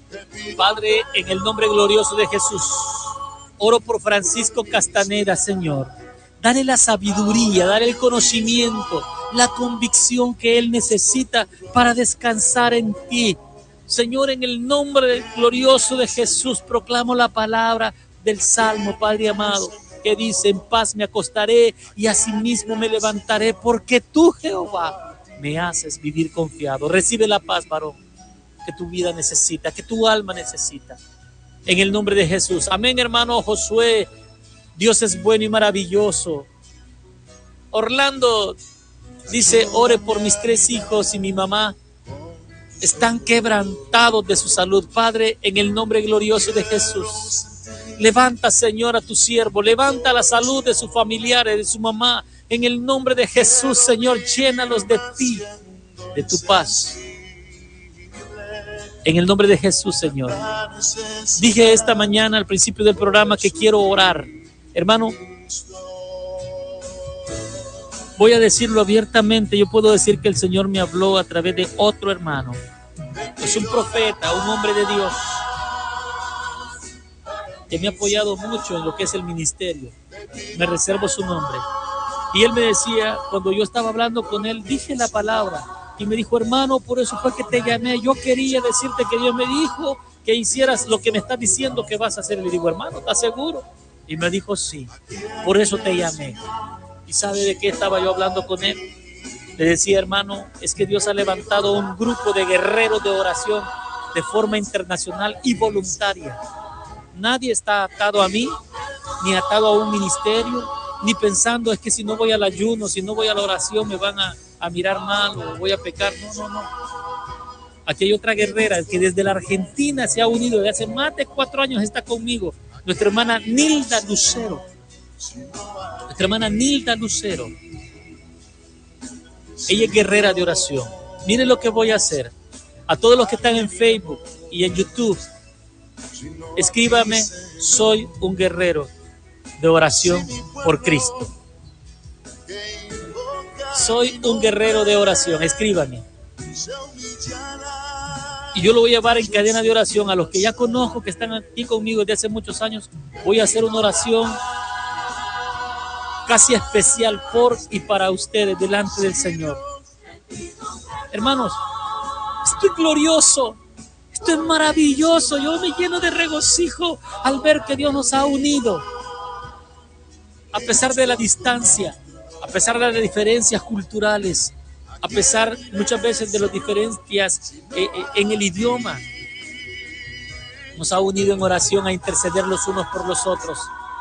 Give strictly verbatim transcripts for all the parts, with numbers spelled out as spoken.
Padre, en el nombre glorioso de Jesús, oro por Francisco Castaneda, Señor. Dale la sabiduría, dale el conocimiento, la convicción que él necesita para descansar en ti. Señor, en el nombre glorioso de Jesús, proclamo la palabra del Salmo, Padre amado, que dice: en paz me acostaré y asimismo me levantaré, porque tú, Jehová, me haces vivir confiado. Recibe la paz, varón, que tu vida necesita, que tu alma necesita. En el nombre de Jesús. Amén, hermano Josué. Dios es bueno y maravilloso. Orlando dice: ore por mis tres hijos y mi mamá. Están quebrantados de su salud. Padre, en el nombre glorioso de Jesús, levanta, Señor, a tu siervo. Levanta la salud de sus familiares, de su mamá. En el nombre de Jesús, Señor, llénalos de ti, de tu paz. En el nombre de Jesús, Señor. Dije esta mañana al principio del programa que quiero orar. Hermano, voy a decirlo abiertamente. Yo puedo decir que el Señor me habló a través de otro hermano. Es un profeta, un hombre de Dios, que me ha apoyado mucho en lo que es el ministerio. Me reservo su nombre. Y él me decía, cuando yo estaba hablando con él, dije la palabra. Y me dijo: hermano, por eso fue que te llamé. Yo quería decirte que Dios me dijo que hicieras lo que me estás diciendo que vas a hacer. Le digo: hermano, ¿estás seguro? Y me dijo: sí, por eso te llamé. ¿Y sabe de qué estaba yo hablando con él? Le decía: hermano, es que Dios ha levantado un grupo de guerreros de oración de forma internacional y voluntaria. Nadie está atado a mí, ni atado a un ministerio, ni pensando es que si no voy al ayuno, si no voy a la oración me van a, a mirar mal o voy a pecar. No, no, no. Aquí hay otra guerrera que desde la Argentina se ha unido, desde hace más de cuatro años está conmigo. Nuestra hermana Nilda Lucero. Nuestra hermana Nilda Lucero. Ella es guerrera de oración. Miren lo que voy a hacer. A todos los que están en Facebook y en YouTube, escríbame: soy un guerrero de oración por Cristo. Soy un guerrero de oración. Escríbame. Y yo lo voy a llevar en cadena de oración a los que ya conozco, que están aquí conmigo desde hace muchos años. Voy a hacer una oración casi especial por y para ustedes delante del Señor. Hermanos, esto es glorioso, esto es maravilloso. Yo me lleno de regocijo al ver que Dios nos ha unido, a pesar de la distancia, a pesar de las diferencias culturales, a pesar muchas veces de las diferencias eh, eh, en el idioma. Nos ha unido en oración a interceder los unos por los otros.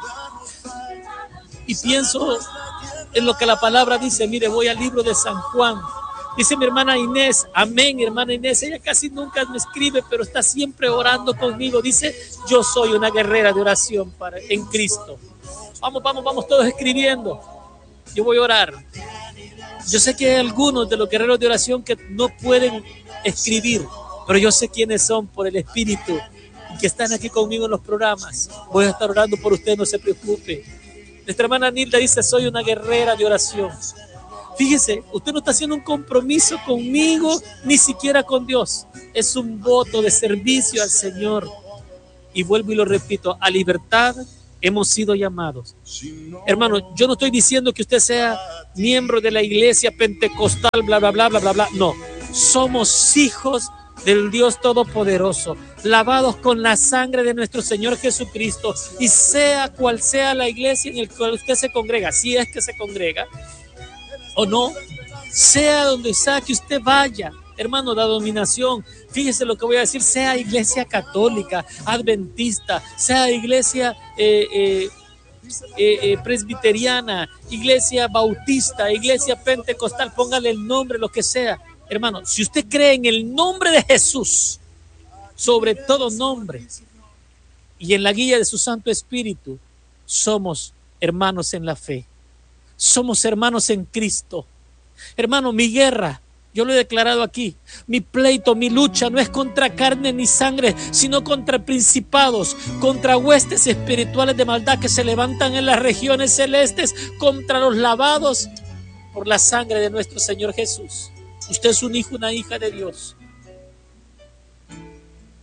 Y pienso en lo que la palabra dice. Mire, voy al libro de San Juan. Dice mi hermana Inés, amén, hermana Inés, ella casi nunca me escribe, pero está siempre orando conmigo. Dice: yo soy una guerrera de oración para, en Cristo. Vamos, vamos, vamos todos escribiendo. Yo voy a orar. Yo sé que hay algunos de los guerreros de oración que no pueden escribir, pero yo sé quiénes son por el Espíritu y que están aquí conmigo en los programas. Voy a estar orando por usted, no se preocupe. Nuestra hermana Nilda dice: soy una guerrera de oración. Fíjese, usted no está haciendo un compromiso conmigo, ni siquiera con Dios. Es un voto de servicio al Señor. Y vuelvo y lo repito: a libertad hemos sido llamados. Hermano, yo no estoy diciendo que usted sea miembro de la iglesia pentecostal, bla, bla, bla, bla, bla, bla. No, somos hijos del Dios Todopoderoso, lavados con la sangre de nuestro Señor Jesucristo. Y sea cual sea la iglesia en la cual usted se congrega, si es que se congrega o no, sea donde sea que usted vaya, hermano, la dominación, fíjese lo que voy a decir, sea iglesia católica, adventista, sea iglesia eh, eh, eh, eh, presbiteriana, iglesia bautista, iglesia pentecostal, póngale el nombre, lo que sea. Hermano, si usted cree en el nombre de Jesús, sobre todo nombre, y en la guía de su Santo Espíritu, somos hermanos en la fe. Somos hermanos en Cristo. Hermano, mi guerra, yo lo he declarado aquí, mi pleito, mi lucha no es contra carne ni sangre, sino contra principados, contra huestes espirituales de maldad que se levantan en las regiones celestes, contra los lavados por la sangre de nuestro Señor Jesús. Usted es un hijo, una hija de Dios.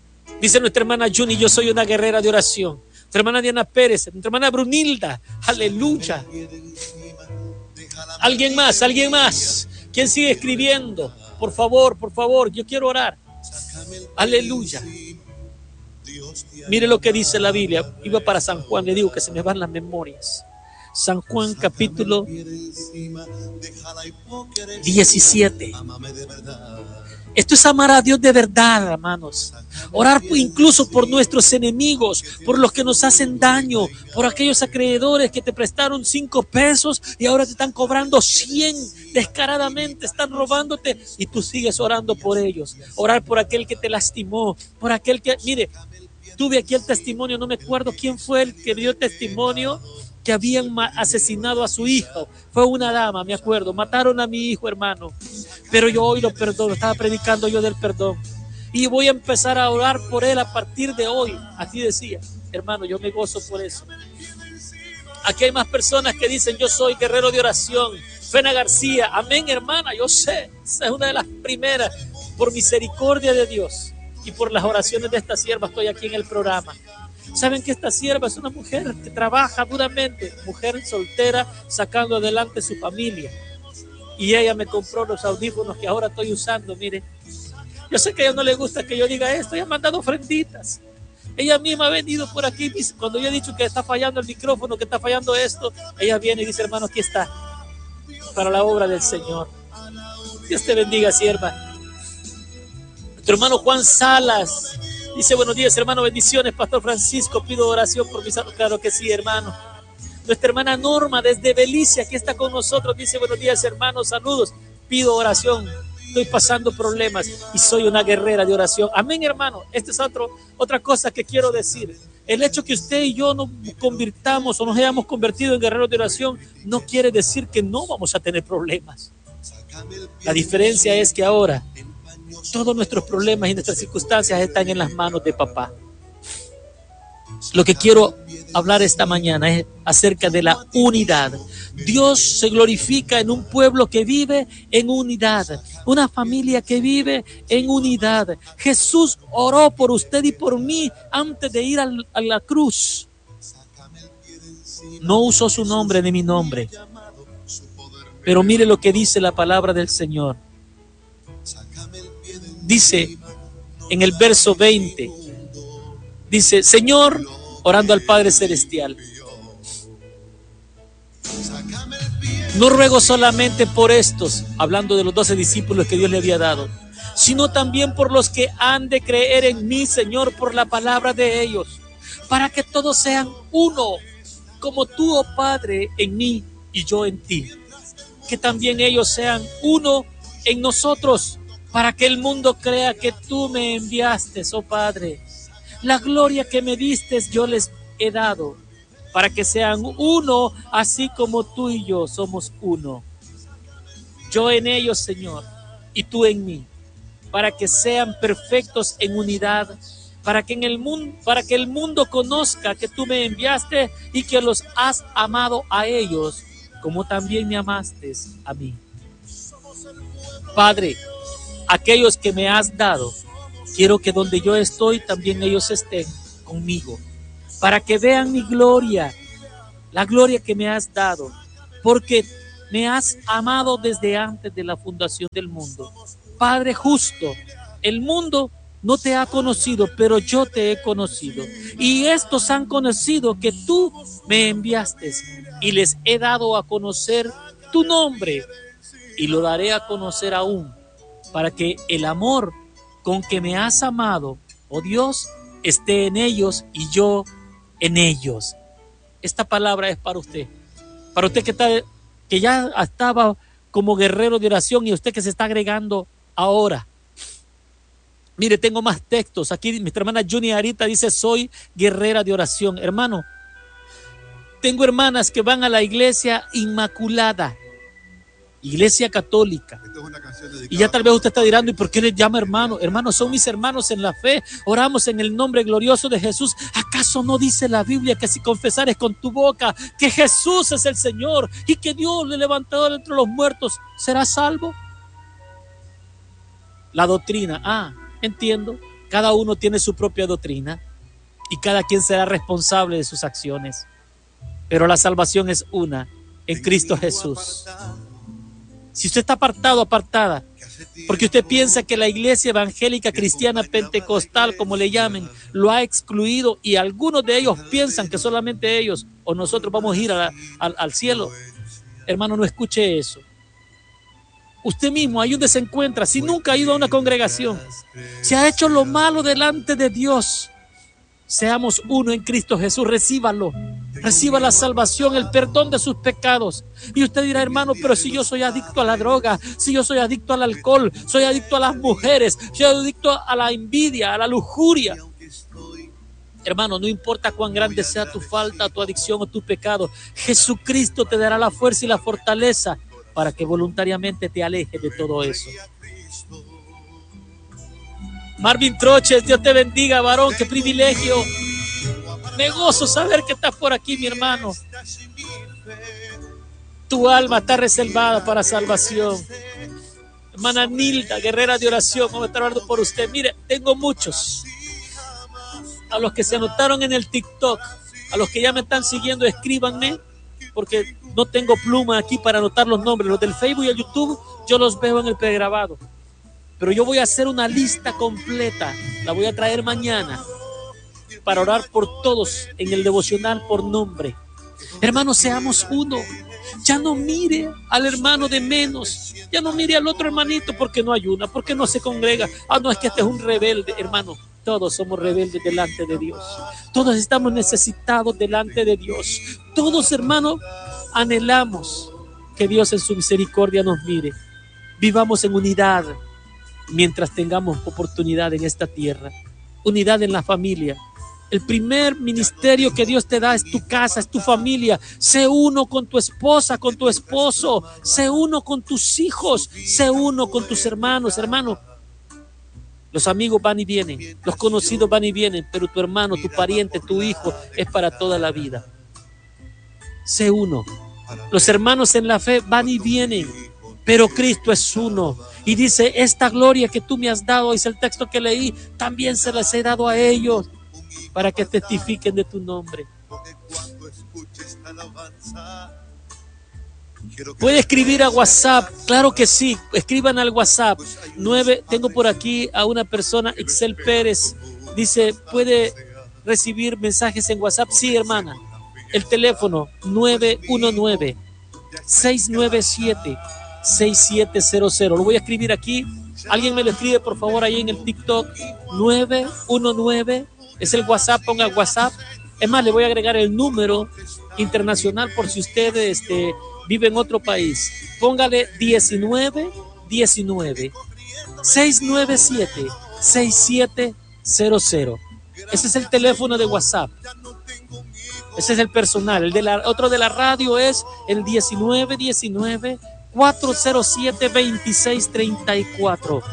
Dice nuestra hermana Juni, yo soy una guerrera de oración. Nuestra hermana Diana Pérez, nuestra hermana Brunilda, aleluya. Alguien más, alguien más. ¿Quién sigue escribiendo? Por favor, por favor, yo quiero orar. Aleluya. Mire lo que dice la Biblia. Iba para San Juan, le digo que se me van las memorias. San Juan capítulo diecisiete. Esto es amar a Dios de verdad, hermanos. Orar incluso por nuestros enemigos, por los que nos hacen daño, por aquellos acreedores que te prestaron cinco pesos y ahora te están cobrando cien descaradamente, están robándote y tú sigues orando por ellos. Orar por aquel que te lastimó, por aquel que, mire, tuve aquí el testimonio, no me acuerdo quién fue el que dio testimonio que habían asesinado a su hijo. Fue una dama, me acuerdo. Mataron a mi hijo, hermano. Pero yo hoy lo perdono. Estaba predicando yo del perdón. Y voy a empezar a orar por él a partir de hoy. Así decía. Hermano, yo me gozo por eso. Aquí hay más personas que dicen, yo soy guerrero de oración. Fena García. Amén, hermana. Yo sé. Esa es una de las primeras. Por misericordia de Dios y por las oraciones de esta sierva estoy aquí en el programa. Saben que esta sierva es una mujer que trabaja duramente, mujer soltera, sacando adelante su familia. Y ella me compró los audífonos que ahora estoy usando, mire. Yo sé que a ella no le gusta que yo diga esto, ella ha mandado ofrenditas. Ella misma ha venido por aquí, cuando yo he dicho que está fallando el micrófono, que está fallando esto, ella viene y dice, hermano, aquí está, para la obra del Señor. Dios te bendiga, sierva. Nuestro hermano Juan Salas dice, buenos días, hermano, bendiciones, Pastor Francisco, pido oración por mis... Claro que sí, hermano. Nuestra hermana Norma desde Belice, aquí está con nosotros, dice, buenos días, hermanos, saludos, pido oración, estoy pasando problemas y soy una guerrera de oración. Amén, hermano. Esta es otro, otra cosa que quiero decir. El hecho que usted y yo nos convirtamos o nos hayamos convertido en guerreros de oración no quiere decir que no vamos a tener problemas. La diferencia es que ahora todos nuestros problemas y nuestras circunstancias están en las manos de papá. Lo que quiero hablar esta mañana es acerca de la unidad. Dios se glorifica en un pueblo que vive en unidad, una familia que vive en unidad. Jesús oró por usted y por mí antes de ir al, a la cruz. No usó su nombre ni mi nombre. Pero mire lo que dice la palabra del Señor. Dice en el verso veinte, dice, Señor, orando al Padre Celestial, no ruego solamente por estos, hablando de los doce discípulos que Dios le había dado, sino también por los que han de creer en mí, Señor, por la palabra de ellos, para que todos sean uno, como tú, oh Padre, en mí y yo en ti. Que también ellos sean uno en nosotros, para que el mundo crea que tú me enviaste, oh Padre. La gloria que me diste yo les he dado, para que sean uno, así como tú y yo somos uno. Yo en ellos, Señor, y tú en mí, para que sean perfectos en unidad, para que en el mundo, para que el mundo conozca que tú me enviaste y que los has amado a ellos, como también me amaste a mí. Padre, aquellos que me has dado, quiero que donde yo estoy también ellos estén conmigo, para que vean mi gloria, la gloria que me has dado, porque me has amado desde antes de la fundación del mundo. Padre justo, el mundo no te ha conocido, pero yo te he conocido, y estos han conocido que tú me enviaste, y les he dado a conocer tu nombre, y lo daré a conocer aún, para que el amor con que me has amado, oh Dios, esté en ellos y yo en ellos. Esta palabra es para usted, para usted que, está, que ya estaba como guerrero de oración y usted que se está agregando ahora. Mire, tengo más textos. Aquí mi hermana Juni Arita dice, soy guerrera de oración. Hermano, tengo hermanas que van a la iglesia Inmaculada, Iglesia Católica. Y ya tal vez usted está dirando, ¿y por qué les llama hermano? Hermanos, son mis hermanos en la fe. Oramos en el nombre glorioso de Jesús. ¿Acaso no dice la Biblia que si confesares con tu boca que Jesús es el Señor y que Dios le levantó de entre los muertos, serás salvo? La doctrina, ah, entiendo. Cada uno tiene su propia doctrina y cada quien será responsable de sus acciones. Pero la salvación es una, en Cristo Jesús. Si usted está apartado, apartada, porque usted piensa que la iglesia evangélica cristiana pentecostal, como le llamen, lo ha excluido, y algunos de ellos piensan que solamente ellos o nosotros vamos a ir a la, al, al cielo, hermano, no escuche eso. Usted mismo, ahí donde se encuentra, si nunca ha ido a una congregación, si ha hecho lo malo delante de Dios, seamos uno en Cristo Jesús, recíbalo, reciba la salvación, el perdón de sus pecados. Y usted dirá, hermano, pero si yo soy adicto a la droga, si yo soy adicto al alcohol, soy adicto a las mujeres, soy adicto a la envidia, a la lujuria. Hermano, no importa cuán grande sea tu falta, tu adicción o tu pecado, Jesucristo te dará la fuerza y la fortaleza para que voluntariamente te alejes de todo eso. Marvin Troches, Dios te bendiga, varón, qué privilegio. Me gozo saber que estás por aquí, mi hermano. Tu alma está reservada para salvación. Hermana Nilda, guerrera de oración, vamos a estar orando por usted. Mire, tengo muchos. A los que se anotaron en el TikTok, a los que ya me están siguiendo, escríbanme, porque no tengo pluma aquí para anotar los nombres. Los del Facebook y el YouTube, yo los veo en el pregrabado. Pero yo voy a hacer una lista completa, la voy a traer mañana para orar por todos en el devocional por nombre. Hermanos, seamos uno. Ya no mire al hermano de menos, ya no mire al otro hermanito porque no ayuna, porque no se congrega. Ah, no, es que este es un rebelde, hermano. Todos somos rebeldes delante de Dios. Todos estamos necesitados delante de Dios. Todos, hermanos, anhelamos que Dios en su misericordia nos mire. Vivamos en unidad mientras tengamos oportunidad en esta tierra. Unidad en la familia. El primer ministerio que Dios te da es tu casa, es tu familia. Sé uno con tu esposa, con tu esposo. Sé uno con tus hijos. Sé uno con tus hermanos. Hermano, los amigos van y vienen, los conocidos van y vienen, pero tu hermano, tu pariente, tu hijo es para toda la vida. Sé uno. Los hermanos en la fe van y vienen, pero Cristo es uno. Y dice, esta gloria que tú me has dado, dice el texto que leí, también se las he dado a ellos para que testifiquen de tu nombre. Puede escribir a WhatsApp, claro que sí, escriban al WhatsApp. nueve, tengo por aquí a una persona, Ixel Pérez, dice, ¿puede recibir mensajes en WhatsApp? Sí, hermana. El teléfono nueve uno nueve, seis nueve siete, seis siete cero cero. Lo voy a escribir aquí. Alguien me lo escribe, por favor, ahí en el TikTok. nueve uno nueve, es el WhatsApp, ponga WhatsApp. Es más, le voy a agregar el número internacional por si usted este, vive en otro país. Póngale diecinueve diecinueve, seis nueve siete, seis siete cero cero. Ese es el teléfono de WhatsApp. Ese es el personal. El de la, otro de la radio es el diecinueve diecinueve, cuatro cero siete, veintiséis treinta y cuatro.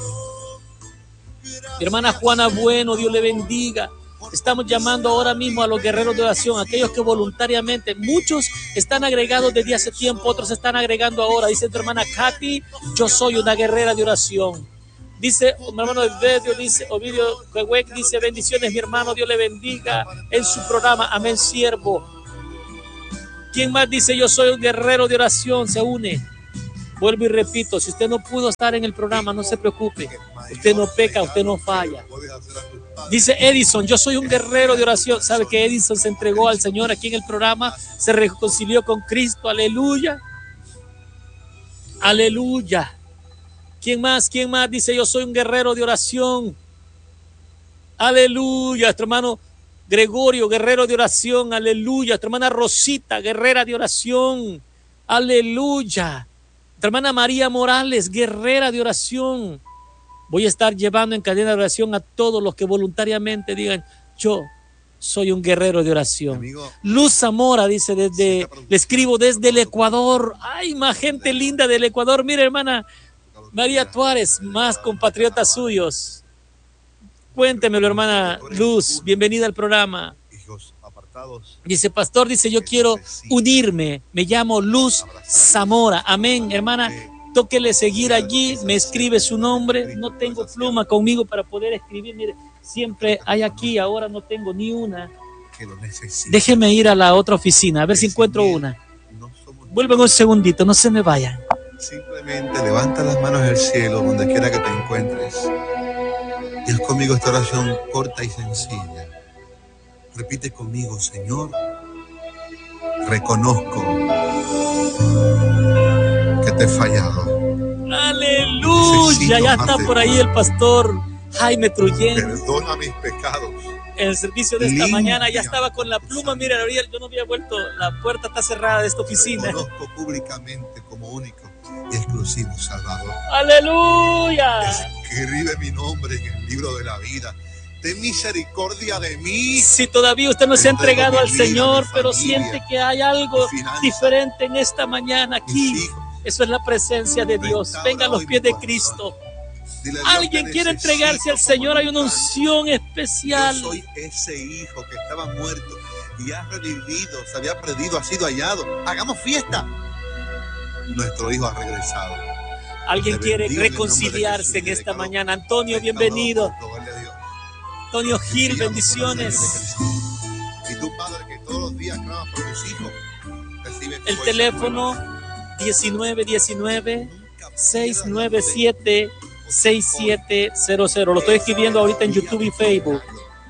Mi hermana Juana Bueno, Dios le bendiga. Estamos llamando ahora mismo a los guerreros de oración, aquellos que voluntariamente, muchos están agregados desde hace tiempo, otros están agregando ahora. Dice tu hermana Katy, yo soy una guerrera de oración. Dice mi hermano Ovidio, dice Ovidio Huehuec, dice bendiciones mi hermano, Dios le bendiga en su programa, amén siervo. ¿Quién más dice yo soy un guerrero de oración? Se une. Vuelvo y repito, si usted no pudo estar en el programa, no se preocupe. Usted no peca, usted no falla. Dice Edison, yo soy un guerrero de oración. ¿Sabe que Edison se entregó al Señor aquí en el programa? Se reconcilió con Cristo. Aleluya. Aleluya. ¿Quién más? ¿Quién más? Dice, yo soy un guerrero de oración. Aleluya. Nuestro hermano Gregorio, guerrero de oración. Aleluya. Nuestra hermana Rosita, guerrera de oración. Aleluya. Nuestra hermana María Morales, guerrera de oración. Voy a estar llevando en cadena de oración a todos los que voluntariamente digan, yo soy un guerrero de oración. Amigo, Luz Zamora dice, desde, le escribo desde el Ecuador. Ay, más gente linda del Ecuador. Mire, hermana María Tuárez, más compatriotas suyos. Cuéntemelo, hermana Luz, bienvenida al programa. Dice, pastor, dice, yo quiero unirme. Me llamo Luz Zamora. Amén, hermana. tóquele seguir allí, me escribe su nombre. No tengo pluma conmigo para poder escribir. Mire, siempre hay aquí, ahora no tengo ni una. Déjeme ir a la otra oficina, a ver si encuentro una. Vuelvan un segundito, no se me vayan. Simplemente levanta las manos al cielo, donde quiera que te encuentres. Y haz conmigo esta oración corta y sencilla. Repite conmigo: Señor, reconozco que te he fallado. Aleluya, ya está por ahí el pastor Jaime Trujén. Perdona mis pecados. En el servicio de esta mañana ya estaba con la pluma. Mira, Ariel, yo no había vuelto, la puerta está cerrada de esta oficina. Te reconozco públicamente como único y exclusivo Salvador. Aleluya. Escribe mi nombre en el libro de la vida. Ten misericordia de mí. Si todavía usted no se ha entregado al Señor, pero siente que hay algo diferente en esta mañana aquí, eso es la presencia de Dios. Venga a los pies de Cristo. Alguien quiere entregarse al Señor, hay una unción especial. Yo soy ese hijo que estaba muerto y ha revivido, se había perdido, ha sido hallado. Hagamos fiesta. Nuestro hijo ha regresado. Alguien quiere reconciliarse en esta mañana. Antonio, bienvenido. Antonio Gil, bendiciones. Y tu padre que todos los días clama por tus hijos. El teléfono diecinueve diecinueve, seis nueve siete, seis siete cero cero. Lo estoy escribiendo ahorita en YouTube y Facebook.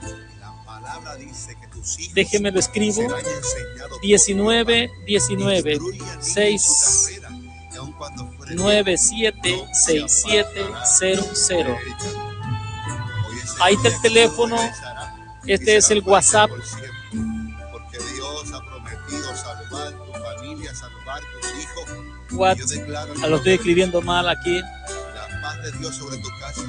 Déjeme lo escribo. diecinueve diecinueve, seis nueve siete, seis siete cero cero. Ahí está el teléfono. Este es el WhatsApp. Porque Dios ha prometido salvar tu familia, salvar tus hijos. WhatsApp. Lo estoy escribiendo mal aquí. La paz de Dios sobre tu casa.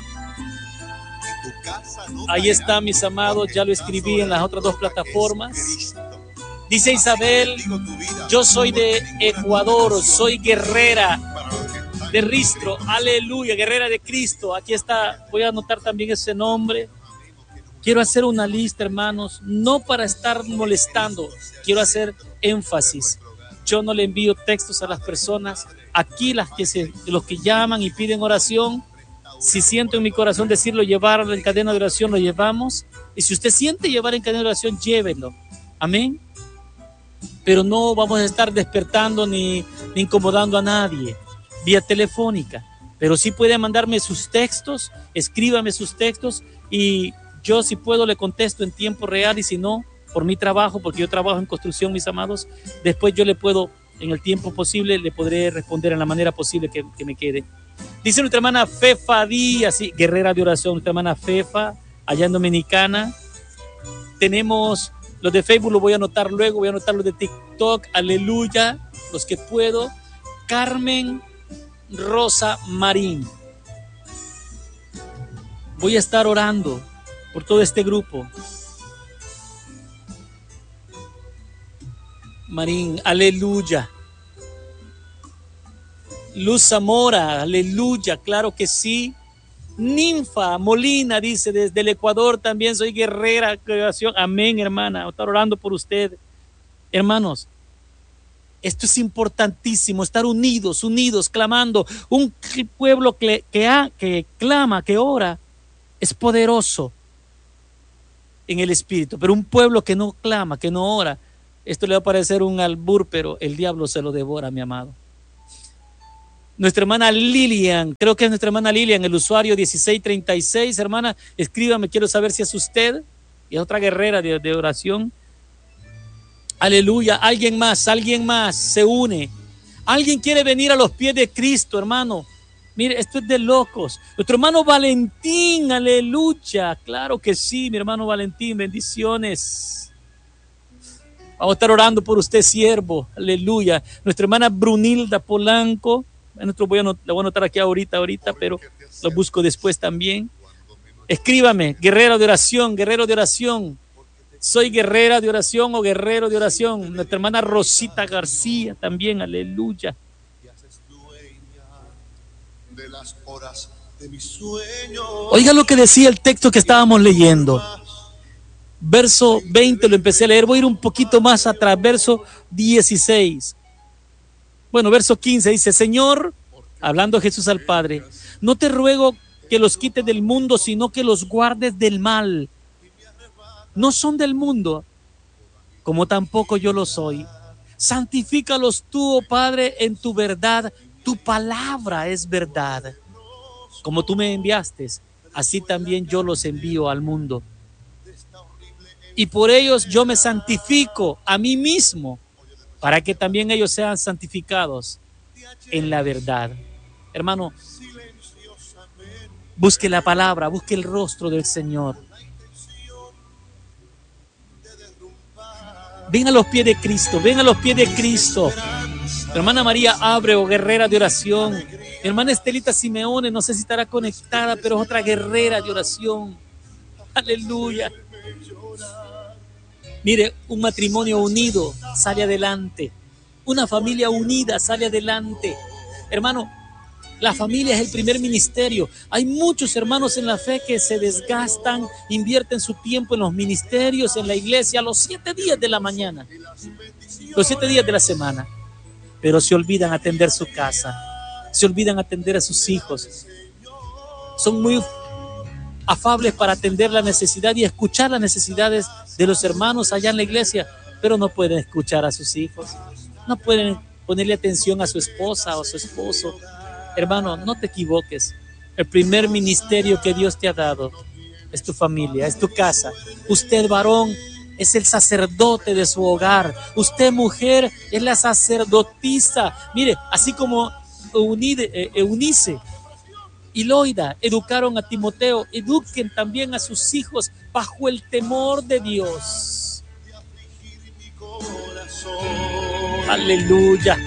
Y tu casa no Ahí está, mis amados. Ya lo escribí en las otras dos plataformas. Dice Isabel: yo soy de Ecuador, soy guerrera de Ristro, aleluya, guerrera de Cristo. Aquí está, voy a anotar también ese nombre. Quiero hacer una lista, hermanos, no para estar molestando, quiero hacer énfasis. Yo no le envío textos a las personas. Aquí las que se, los que llaman y piden oración, si siento en mi corazón decirlo, llevarlo en cadena de oración, lo llevamos. Y si usted siente llevar en cadena de oración, llévenlo. Amén. Pero no vamos a estar despertando ni, ni incomodando a nadie vía telefónica, pero sí puede mandarme sus textos, escríbame sus textos y yo si puedo le contesto en tiempo real, y si no, por mi trabajo, porque yo trabajo en construcción, mis amados, después yo le puedo, en el tiempo posible, le podré responder en la manera posible que, que me quede. Dice nuestra hermana Fefa Díaz, sí, guerrera de oración, nuestra hermana Fefa, allá en Dominicana. Tenemos los de Facebook, lo voy a anotar luego, voy a anotar los de TikTok, aleluya, los que puedo. Carmen Rosa Marín. Voy a estar orando por todo este grupo. Marín, aleluya. Luz Zamora, aleluya, claro que sí. Ninfa Molina dice: desde el Ecuador también soy guerrera de oración. Amén, hermana, voy a estar orando por usted. Hermanos, esto es importantísimo, estar unidos, unidos, clamando. Un pueblo que, que, ha, que clama, que ora, es poderoso en el espíritu. Pero un pueblo que no clama, que no ora, esto le va a parecer un albur, pero el diablo se lo devora, mi amado. Nuestra hermana Lilian, creo que es nuestra hermana Lilian, el usuario dieciséis treinta y seis. Hermana, escríbame, quiero saber si es usted. Y es otra guerrera de, de oración. Aleluya, alguien más, alguien más se une. Alguien quiere venir a los pies de Cristo, hermano. Mire, esto es de locos. Nuestro hermano Valentín, aleluya. Claro que sí, mi hermano Valentín, bendiciones. Vamos a estar orando por usted, siervo, aleluya. Nuestra hermana Brunilda Polanco, nosotros voy a not- la voy a anotar aquí ahorita, ahorita, pero lo busco después también. Escríbame, guerrero de oración, guerrero de oración. Soy guerrera de oración o guerrero de oración. Nuestra hermana Rosita García también, aleluya. Oiga lo que decía el texto que estábamos leyendo. Verso veinte lo empecé a leer, voy a ir un poquito más atrás, verso dieciséis. Bueno, verso quince dice: Señor, hablando Jesús al Padre, no te ruego que los quites del mundo, sino que los guardes del mal. No son del mundo, como tampoco yo lo soy. Santifícalos tú, oh Padre, en tu verdad. Tu palabra es verdad. Como tú me enviaste, así también yo los envío al mundo. Y por ellos yo me santifico a mí mismo, para que también ellos sean santificados en la verdad. Hermano, busque la palabra, busque el rostro del Señor. Ven a los pies de Cristo, ven a los pies de Cristo. Hermana María Abreu, guerrera de oración. Hermana Estelita Simeone, no sé si estará conectada, pero es otra guerrera de oración. Aleluya. Mire, un matrimonio unido sale adelante. Una familia unida sale adelante. Hermano, la familia es el primer ministerio. Hay muchos hermanos en la fe que se desgastan, invierten su tiempo en los ministerios, en la iglesia, los siete días de la mañana, los siete días de la semana, pero se olvidan atender su casa, se olvidan atender a sus hijos. Son muy afables para atender la necesidad y escuchar las necesidades de los hermanos allá en la iglesia, pero no pueden escuchar a sus hijos, no pueden ponerle atención a su esposa o a su esposo. Hermano, no te equivoques. El primer ministerio que Dios te ha dado es tu familia, es tu casa. Usted, varón, es el sacerdote de su hogar. Usted, mujer, es la sacerdotisa. Mire, así como Eunice y Loida educaron a Timoteo, eduquen también a sus hijos bajo el temor de Dios. Aleluya.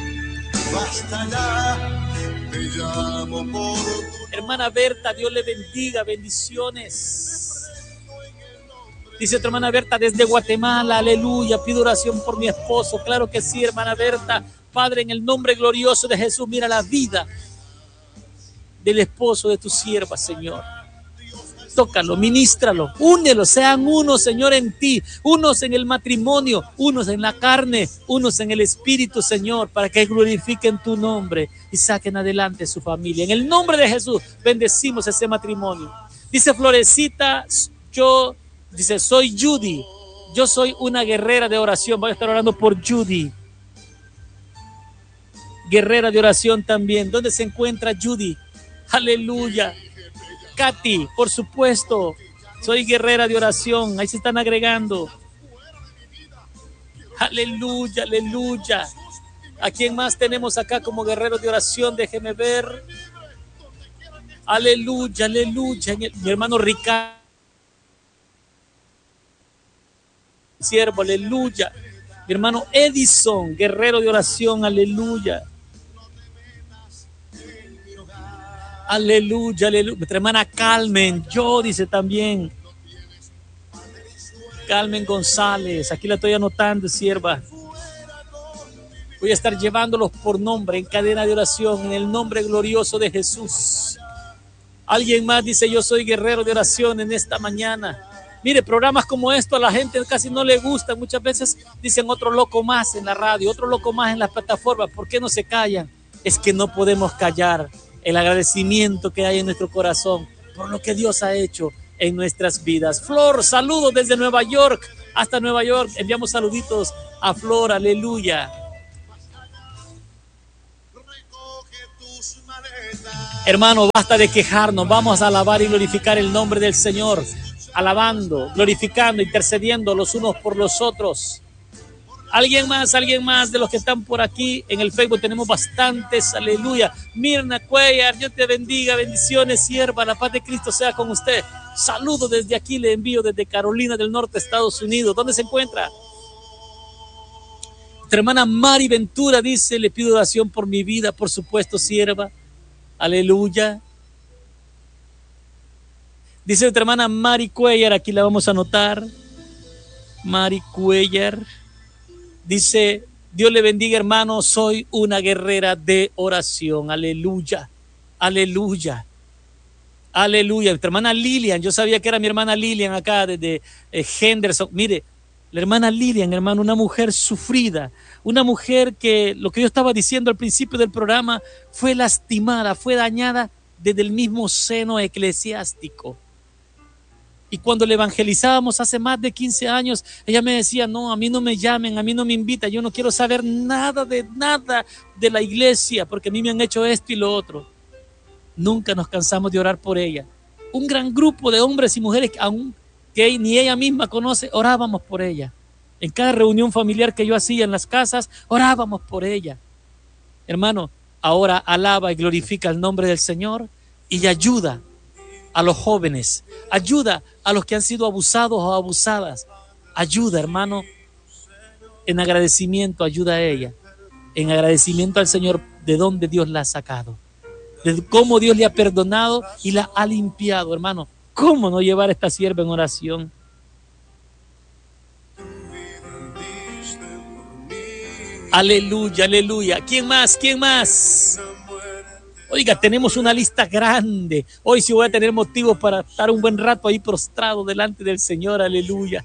Hermana Berta, Dios le bendiga, bendiciones. Dice tu hermana Berta desde Guatemala, aleluya, pido oración por mi esposo. Claro que sí, hermana Berta. Padre, en el nombre glorioso de Jesús, mira la vida del esposo de tu sierva, Señor. Tócalo, ministralo, únelo, sean unos, Señor, en ti, unos en el matrimonio, unos en la carne, unos en el espíritu, Señor, para que glorifiquen tu nombre y saquen adelante su familia. En el nombre de Jesús, bendecimos ese matrimonio. Dice Florecita, yo, dice, soy Judy, yo soy una guerrera de oración. Voy a estar orando por Judy. Guerrera de oración también. ¿Dónde se encuentra Judy? Aleluya. Katy, por supuesto, soy guerrera de oración. Ahí se están agregando. Aleluya, aleluya. ¿A quién más tenemos acá como guerreros de oración? Déjeme ver. Aleluya, aleluya. Mi hermano Ricardo, siervo, aleluya. Mi hermano Edison, guerrero de oración, aleluya. Aleluya, aleluya. Nuestra hermana Carmen, yo dice también. Carmen González, aquí la estoy anotando, sierva. Voy a estar llevándolos por nombre en cadena de oración, en el nombre glorioso de Jesús. Alguien más dice, yo soy guerrero de oración en esta mañana. Mire, programas como esto a la gente casi no le gusta. Muchas veces dicen otro loco más en la radio, otro loco más en las plataformas. ¿Por qué no se callan? Es que no podemos callar el agradecimiento que hay en nuestro corazón por lo que Dios ha hecho en nuestras vidas. Flor, saludos desde Nueva York hasta Nueva York. Enviamos saluditos a Flor, aleluya. Hermano, basta de quejarnos, vamos a alabar y glorificar el nombre del Señor, alabando, glorificando, intercediendo los unos por los otros. Alguien más, alguien más de los que están por aquí en el Facebook, tenemos bastantes, aleluya. Mirna Cuellar, Dios te bendiga, bendiciones, sierva, la paz de Cristo sea con usted. Saludo desde aquí, le envío desde Carolina del Norte, Estados Unidos. ¿Dónde se encuentra? Nuestra hermana Mari Ventura dice, le pido oración por mi vida, por supuesto, sierva, aleluya. Dice nuestra hermana Mari Cuellar, aquí la vamos a anotar, Mari Cuellar. Dice, Dios le bendiga, hermano, soy una guerrera de oración. Aleluya, aleluya, aleluya. Nuestra hermana Lilian, yo sabía que era mi hermana Lilian acá desde eh, Henderson. Mire, La hermana Lilian, hermano, una mujer sufrida, una mujer que, lo que yo estaba diciendo al principio del programa, fue lastimada, fue dañada desde el mismo seno eclesiástico. Y cuando le evangelizábamos hace más de quince años, ella me decía, no, a mí no me llamen, a mí no me invitan, yo no quiero saber nada de nada de la iglesia, porque a mí me han hecho esto y lo otro. Nunca nos cansamos de orar por ella. Un gran grupo de hombres y mujeres que aún que ni ella misma conoce, orábamos por ella. En cada reunión familiar que yo hacía en las casas, orábamos por ella. Hermano, ahora alaba y glorifica el nombre del Señor y ayuda a los jóvenes, ayuda a los que han sido abusados o abusadas. Ayuda, hermano, en agradecimiento, ayuda a ella. En agradecimiento al Señor de dónde Dios la ha sacado, de cómo Dios le ha perdonado y la ha limpiado, hermano. ¿Cómo no llevar a esta sierva en oración? Aleluya, aleluya. ¿Quién más? ¿Quién más? Oiga, tenemos una lista grande. Hoy sí voy a tener motivos para estar un buen rato ahí prostrado delante del Señor. Aleluya.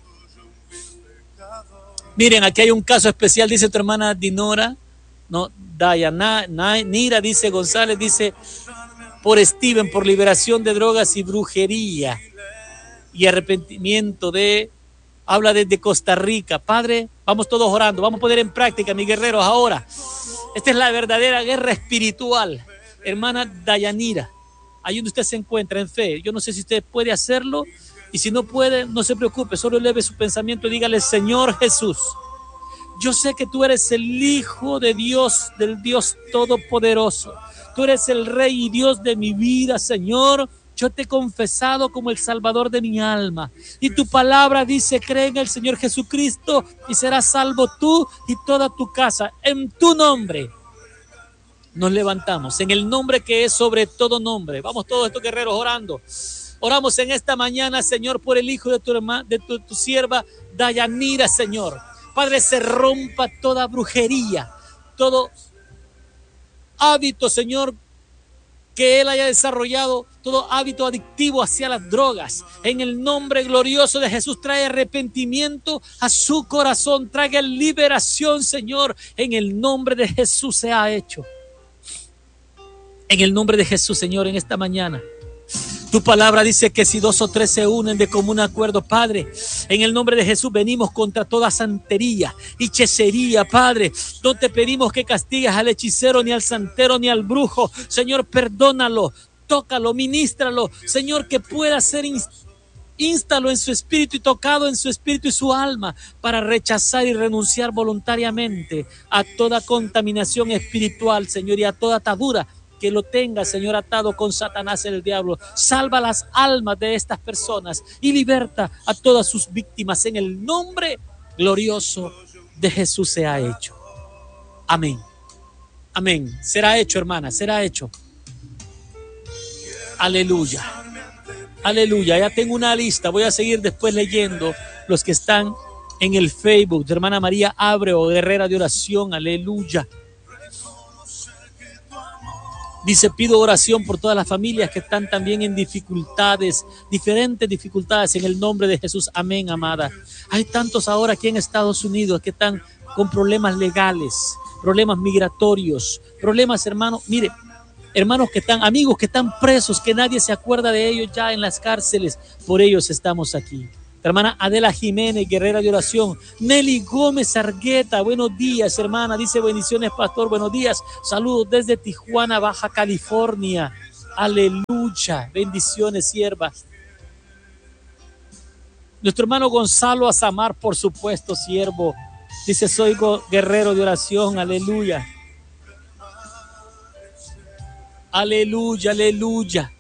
Miren, aquí hay un caso especial, dice tu hermana Dinora. No, Dayana, Nira, dice González, dice... por Steven, por liberación de drogas y brujería y arrepentimiento de, habla desde Costa Rica. Padre, vamos todos orando, vamos a poner en práctica, mis guerreros, ahora. Esta es la verdadera guerra espiritual. Hermana Dayanira, ahí donde usted se encuentra en fe, yo no sé si usted puede hacerlo, y si no puede, no se preocupe, solo eleve su pensamiento y dígale, Señor Jesús, yo sé que tú eres el Hijo de Dios, del Dios Todopoderoso. Tú eres el Rey y Dios de mi vida, Señor. Yo te he confesado como el Salvador de mi alma. Y tu palabra dice, cree en el Señor Jesucristo y serás salvo tú y toda tu casa. En tu nombre nos levantamos, en el nombre que es sobre todo nombre. Vamos todos estos guerreros orando. Oramos en esta mañana, Señor, por el hijo de tu, hermana, de tu, tu sierva Dayanira, Señor. Padre, se rompa toda brujería, todo hábito, Señor, que él haya desarrollado, todo hábito adictivo hacia las drogas. En el nombre glorioso de Jesús, trae arrepentimiento a su corazón, traiga liberación, Señor. En el nombre de Jesús se ha hecho. En el nombre de Jesús, Señor, en esta mañana. Tu palabra dice que si dos o tres se unen de común acuerdo, Padre, en el nombre de Jesús venimos contra toda santería y hechicería, Padre. No te pedimos que castigues al hechicero, ni al santero, ni al brujo. Señor, perdónalo, tócalo, ministralo. Señor, que pueda ser instalo en su espíritu y tocado en su espíritu y su alma para rechazar y renunciar voluntariamente a toda contaminación espiritual, Señor, y a toda atadura que lo tenga, Señor, atado con Satanás el diablo. Salva las almas de estas personas y liberta a todas sus víctimas. En el nombre glorioso de Jesús se ha hecho. Amén. Amén. Será hecho, hermana, será hecho. Aleluya. Aleluya. Ya tengo una lista. Voy a seguir después leyendo los que están en el Facebook de hermana María Abreu, guerrera de oración. Aleluya. Dice, pido oración por todas las familias que están también en dificultades, diferentes dificultades, en el nombre de Jesús. Amén, amada. Hay tantos ahora aquí en Estados Unidos que están con problemas legales, problemas migratorios, problemas, hermanos, mire, hermanos que están, amigos que están presos, que nadie se acuerda de ellos ya en las cárceles. Por ellos estamos aquí. Hermana Adela Jiménez, guerrera de oración. Nelly Gómez Argueta, buenos días, hermana. Dice, bendiciones, pastor, buenos días. Saludos desde Tijuana, Baja California. Aleluya, bendiciones, sierva. Nuestro hermano Gonzalo Azamar, por supuesto, siervo. Dice, soy guerrero de oración. Aleluya. Aleluya, aleluya.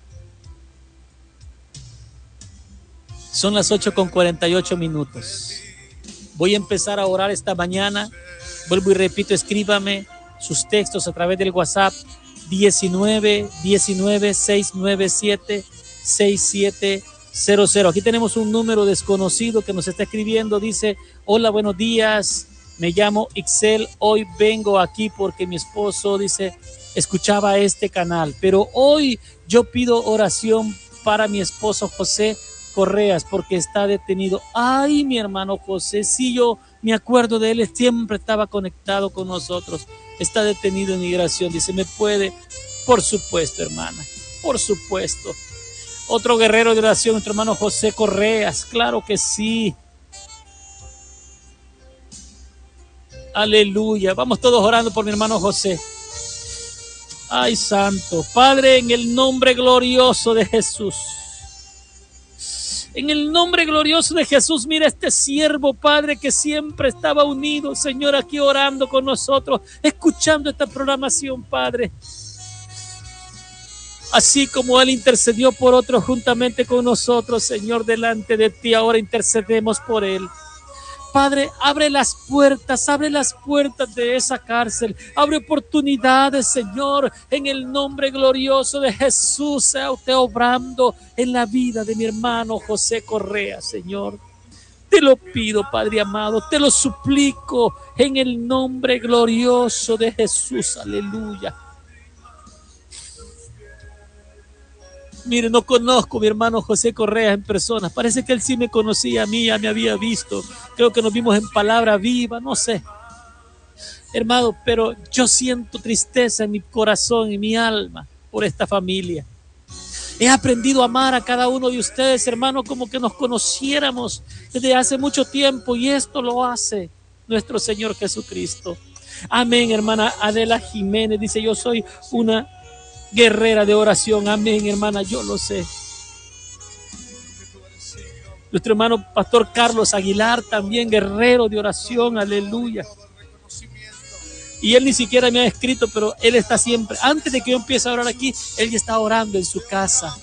Son las ocho con cuarenta y ocho minutos. Voy a empezar a orar esta mañana. Vuelvo y repito, escríbame sus textos a través del WhatsApp diecinueve diecinueve seiscientos noventa y siete sesenta y siete cero cero. Aquí tenemos un número desconocido que nos está escribiendo. Dice, hola, buenos días. Me llamo Ixel. Hoy vengo aquí porque mi esposo, dice, escuchaba este canal. Pero hoy yo pido oración para mi esposo José Correas, porque está detenido. Ay, mi hermano José, sí, yo me acuerdo de él, siempre estaba conectado con nosotros. Está detenido en migración. Dice, ¿me puede? Por supuesto, hermana, por supuesto. Otro guerrero de oración, nuestro hermano José Correas, claro que sí. Aleluya. Vamos todos orando por mi hermano José. Ay, santo. Padre, en el nombre glorioso de Jesús. En el nombre glorioso de Jesús, mira este siervo, Padre, que siempre estaba unido, Señor, aquí orando con nosotros, escuchando esta programación, Padre. Así como Él intercedió por otros juntamente con nosotros, Señor, delante de ti, ahora intercedemos por Él. Padre, abre las puertas, abre las puertas de esa cárcel, abre oportunidades, Señor, en el nombre glorioso de Jesús, sea usted obrando en la vida de mi hermano José Correa, Señor. Te lo pido, Padre amado, te lo suplico en el nombre glorioso de Jesús, aleluya. Mire, no conozco a mi hermano José Correa en persona. Parece que él sí me conocía a mí, ya me había visto. Creo que nos vimos en palabra viva, no sé. Hermano, pero yo siento tristeza en mi corazón y mi alma por esta familia. He aprendido a amar a cada uno de ustedes, hermano, como que nos conociéramos desde hace mucho tiempo, y esto lo hace nuestro Señor Jesucristo. Amén, hermana Adela Jiménez dice, yo soy una guerrera de oración. Amén, hermana, yo lo sé. Nuestro hermano Pastor Carlos Aguilar, también guerrero de oración, aleluya. Y él ni siquiera me ha escrito, pero él está siempre, antes de que yo empiece a orar aquí, él ya está orando en su casa.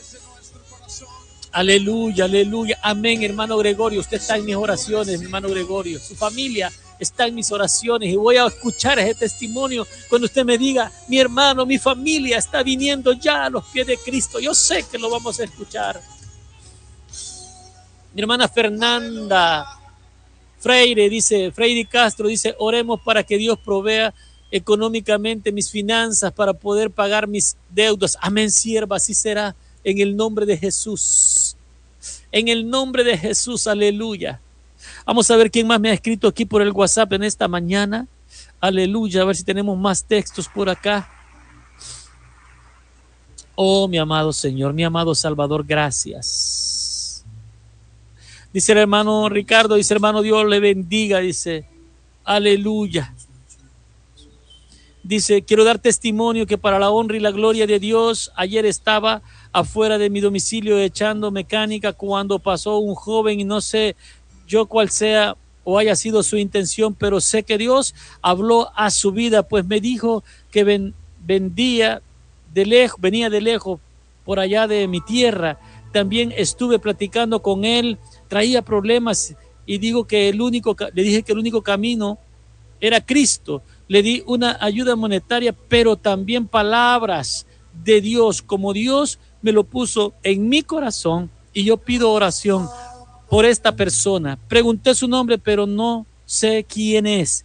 Aleluya, aleluya, amén, hermano Gregorio, usted está en mis oraciones, mi hermano Gregorio, su familia está en mis oraciones, y voy a escuchar ese testimonio cuando usted me diga, mi hermano, mi familia está viniendo ya a los pies de Cristo. Yo sé que lo vamos a escuchar. Mi hermana Fernanda Freire dice, Freire Castro dice, oremos para que Dios provea económicamente mis finanzas para poder pagar mis deudas. Amén, sierva, así será en el nombre de Jesús. En el nombre de Jesús, aleluya. Vamos a ver quién más me ha escrito aquí por el WhatsApp en esta mañana. Aleluya, a ver si tenemos más textos por acá. Oh, mi amado Señor, mi amado Salvador, gracias. Dice el hermano Ricardo, dice hermano, Dios le bendiga, dice, aleluya. Dice, quiero dar testimonio que para la honra y la gloria de Dios, ayer estaba afuera de mi domicilio echando mecánica cuando pasó un joven y no sé yo cuál sea o haya sido su intención, pero sé que Dios habló a su vida, pues me dijo que ven, vendía de lejos, venía de lejos por allá de mi tierra. También estuve platicando con él, traía problemas y digo que el único, le dije que el único camino era Cristo. Le di una ayuda monetaria, pero también palabras de Dios, como Dios me lo puso en mi corazón, y yo pido oración por esta persona. Pregunté su nombre, pero no sé quién es.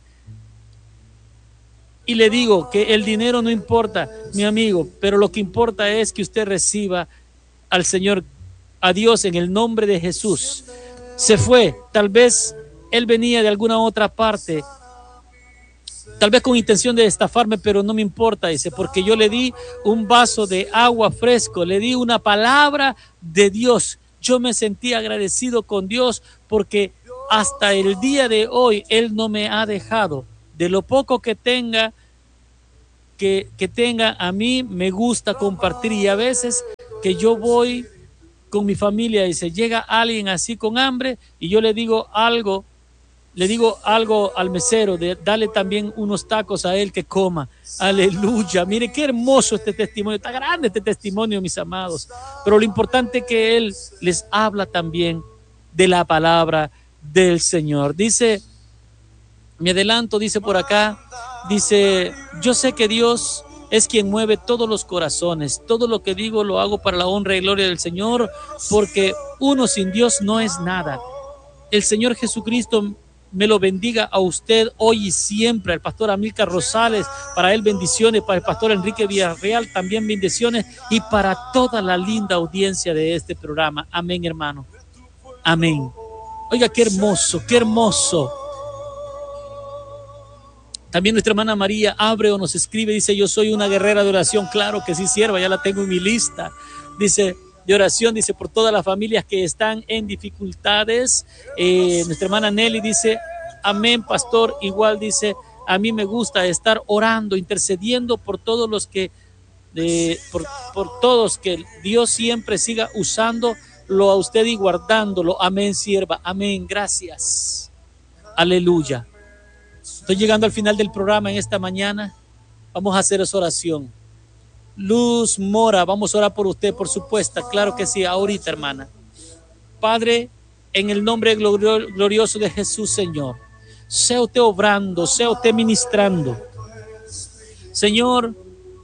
Y le digo que el dinero no importa, mi amigo, pero lo que importa es que usted reciba al Señor, a Dios, en el nombre de Jesús. Se fue, tal vez él venía de alguna otra parte, tal vez con intención de estafarme, pero no me importa, dice, porque yo le di un vaso de agua fresco, le di una palabra de Dios. Yo me sentí agradecido con Dios porque hasta el día de hoy Él no me ha dejado. De lo poco que tenga, que, que tenga, a mí me gusta compartir, y a veces que yo voy con mi familia y se llega alguien así con hambre y yo le digo algo, le digo algo al mesero, de dale también unos tacos a él que coma. Aleluya, mire qué hermoso este testimonio, está grande este testimonio, mis amados, pero lo importante es que él les habla también de la palabra del Señor. Dice, me adelanto, dice por acá, dice, yo sé que Dios es quien mueve todos los corazones, todo lo que digo lo hago para la honra y gloria del Señor, porque uno sin Dios no es nada. El Señor Jesucristo me lo bendiga a usted hoy y siempre. Al pastor Amílcar Rosales, para él bendiciones, para el pastor Enrique Villarreal también bendiciones, y para toda la linda audiencia de este programa. Amén, hermano. Amén. Oiga, qué hermoso, qué hermoso. También nuestra hermana María Abreu nos escribe, dice: yo soy una guerrera de oración. Claro que sí, sierva, ya la tengo en mi lista. Dice, de oración, dice, por todas las familias que están en dificultades. Eh, nuestra hermana Nelly dice: amén, pastor. Igual dice: a mí me gusta estar orando, intercediendo por todos los que, eh, por, por todos, que Dios siempre siga usándolo a usted y guardándolo. Amén, sierva. Amén, gracias. Aleluya. Estoy llegando al final del programa en esta mañana. Vamos a hacer esa oración. Luz Mora, vamos a orar por usted, por supuesto. Claro que sí, ahorita, hermana. Padre, en el nombre glorioso de Jesús, Señor, sea usted obrando, sea usted ministrando. Señor,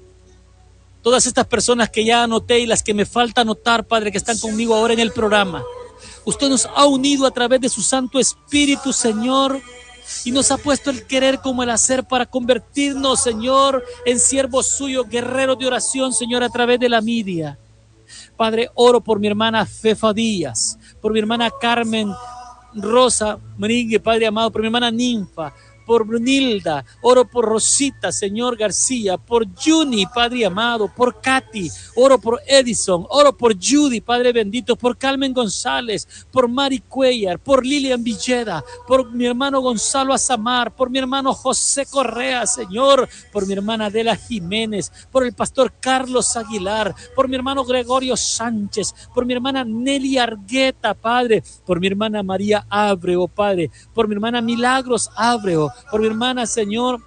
todas estas personas que ya anoté y las que me falta anotar, Padre, que están conmigo ahora en el programa, usted nos ha unido a través de su Santo Espíritu, Señor, y nos ha puesto el querer como el hacer para convertirnos, Señor, en siervos suyos, guerreros de oración, Señor, a través de la media. Padre, oro por mi hermana Fefa Díaz, por mi hermana Carmen Rosa Mringue, Padre amado, por mi hermana Ninfa, por Brunilda, oro por Rosita, Señor García, por Juni, Padre amado, por Katy, oro por Edison, oro por Judy, Padre bendito, por Carmen González, por Mari Cuellar, por Lilian Villeda, por mi hermano Gonzalo Azamar, por mi hermano José Correa, Señor, por mi hermana Adela Jiménez, por el pastor Carlos Aguilar, por mi hermano Gregorio Sánchez, por mi hermana Nelly Argueta, Padre, por mi hermana María Abreu, Padre, por mi hermana Milagros Abreu, por mi hermana, Señor,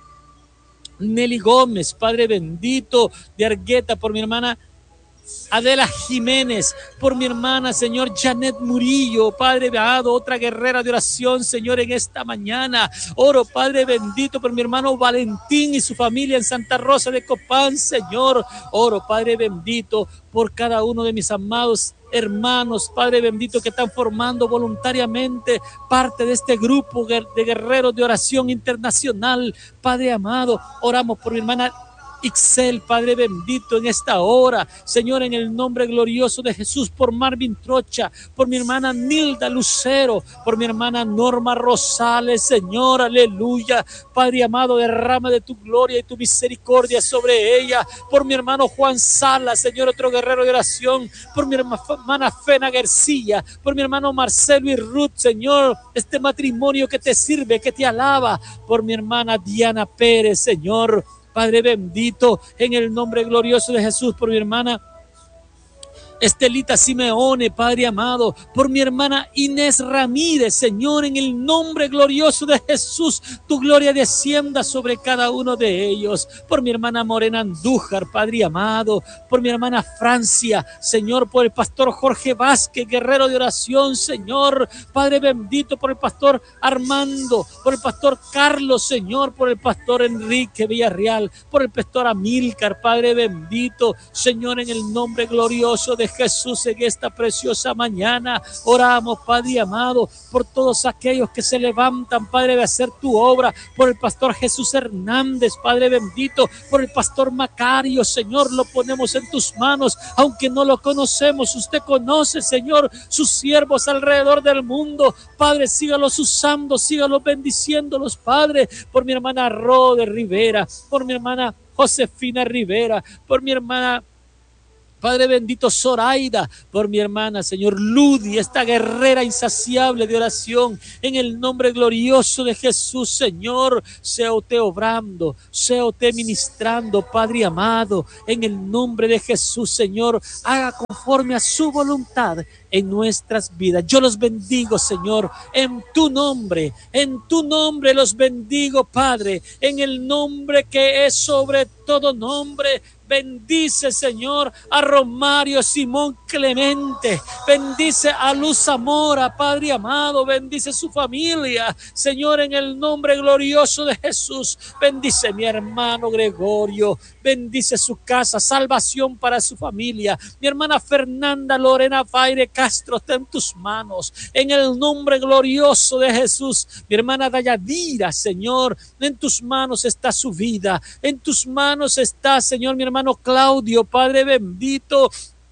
Nelly Gómez, Padre bendito de Argueta, por mi hermana Adela Jiménez, por mi hermana, Señor, Janet Murillo, Padre amado, otra guerrera de oración, Señor, en esta mañana. Oro, Padre bendito, por mi hermano Valentín y su familia en Santa Rosa de Copán, Señor. Oro, Padre bendito, por cada uno de mis amados hermanos, Padre bendito, que están formando voluntariamente parte de este grupo de guerreros de oración internacional. Padre amado, oramos por mi hermana Ixel, Padre bendito, en esta hora, Señor, en el nombre glorioso de Jesús, por Marvin Trocha, por mi hermana Nilda Lucero, por mi hermana Norma Rosales, Señor, aleluya. Padre amado, derrama de tu gloria y tu misericordia sobre ella, por mi hermano Juan Sala, Señor, otro guerrero de oración, por mi hermana Fena García, por mi hermano Marcelo y Ruth, Señor, este matrimonio que te sirve, que te alaba, por mi hermana Diana Pérez, Señor, Padre bendito, en el nombre glorioso de Jesús, por mi hermana Estelita Simeone, Padre amado, por mi hermana Inés Ramírez, Señor, en el nombre glorioso de Jesús, tu gloria descienda sobre cada uno de ellos, por mi hermana Morena Andújar, Padre amado, por mi hermana Francia, Señor, por el pastor Jorge Vázquez, guerrero de oración, Señor, Padre bendito, por el pastor Armando, por el pastor Carlos, Señor, por el pastor Enrique Villarreal, por el pastor Amílcar, Padre bendito, Señor, en el nombre glorioso de Jesús, en esta preciosa mañana oramos, Padre amado, por todos aquellos que se levantan, Padre, de hacer tu obra, por el pastor Jesús Hernández, Padre bendito, por el pastor Macario, Señor, lo ponemos en tus manos, aunque no lo conocemos, usted conoce, Señor, sus siervos alrededor del mundo, Padre, sígalos usando, sígalos bendiciéndolos, Padre, por mi hermana Rode Rivera, por mi hermana Josefina Rivera, por mi hermana, Padre bendito, Zoraida, por mi hermana, Señor, Ludi, esta guerrera insaciable de oración, en el nombre glorioso de Jesús, Señor, sea usted obrando, sea usted ministrando, Padre amado, en el nombre de Jesús, Señor, haga conforme a su voluntad en nuestras vidas. Yo los bendigo, Señor, en tu nombre, en tu nombre los bendigo, Padre, en el nombre que es sobre todo nombre. Bendice, Señor, a Romario Simón Clemente. Bendice a Luz Zamora, Padre amado. Bendice su familia, Señor, en el nombre glorioso de Jesús. Bendice mi hermano Gregorio. Bendice su casa. Salvación para su familia. Mi hermana Fernanda Lorena Faire Castro está en tus manos. En el nombre glorioso de Jesús. Mi hermana Dayadira, Señor, en tus manos está su vida. En tus manos está, Señor, mi hermano Claudio, Padre bendito,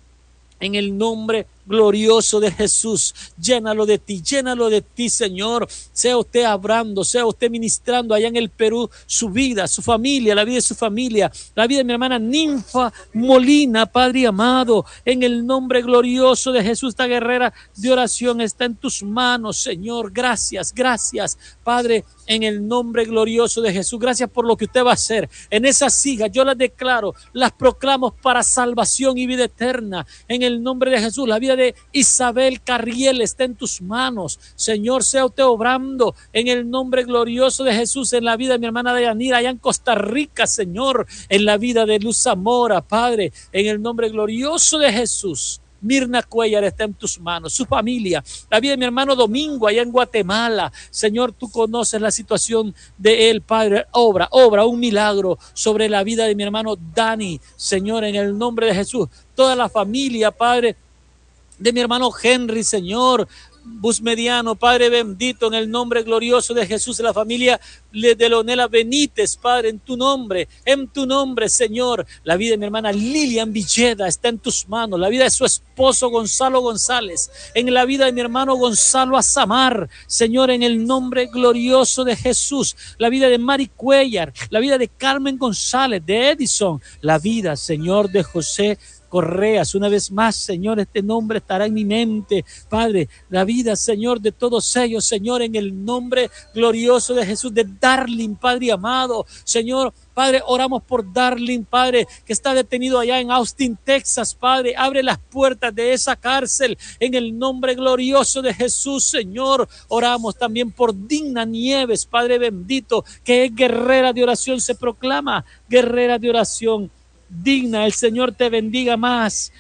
en el nombre glorioso de Jesús. Llénalo de ti, llénalo de ti, Señor. Sea usted hablando, sea usted ministrando allá en el Perú su vida, su familia, la vida de su familia, la vida de mi hermana Ninfa Molina, Padre amado, en el nombre glorioso de Jesús. Esta guerrera de oración está en tus manos, Señor. Gracias, gracias, Padre, en el nombre glorioso de Jesús. Gracias por lo que usted va a hacer en esas hijas. Yo las declaro, las proclamo para salvación y vida eterna en el nombre de Jesús. La vida de Isabel Carriel está en tus manos, Señor. Sea usted obrando en el nombre glorioso de Jesús en la vida de mi hermana Dayanira allá en Costa Rica, Señor, en la vida de Luz Zamora, Padre, en el nombre glorioso de Jesús. Mirna Cuellar está en tus manos, su familia, la vida de mi hermano Domingo allá en Guatemala. Señor, tú conoces la situación de él, Padre. Obra, obra un milagro sobre la vida de mi hermano Dani, Señor, en el nombre de Jesús. Toda la familia, Padre, de mi hermano Henry, Señor, Bus Mediano, Padre bendito, en el nombre glorioso de Jesús, la familia de Leonela Benítez, Padre, en tu nombre, en tu nombre, Señor. La vida de mi hermana Lilian Villeda está en tus manos, la vida de su esposo Gonzalo González, en la vida de mi hermano Gonzalo Azamar, Señor, en el nombre glorioso de Jesús. La vida de Mari Cuellar, la vida de Carmen González, de Edison, la vida, Señor, de José Correas. Una vez más, Señor, este nombre estará en mi mente, Padre. La vida, Señor, de todos ellos, Señor, en el nombre glorioso de Jesús. De Darling, Padre amado, Señor, Padre, oramos por Darling, Padre, que está detenido allá en Austin, Texas, Padre. Abre las puertas de esa cárcel en el nombre glorioso de Jesús, Señor. Oramos también por Digna Nieves, Padre bendito, que es guerrera de oración, se proclama guerrera de oración. Digna, el Señor te bendiga más.